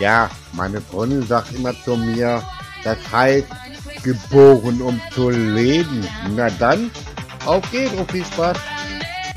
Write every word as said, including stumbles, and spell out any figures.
Ja, meine Freundin sagt immer zu mir, das heißt, geboren um zu leben. Na dann, auf geht's und viel Spaß.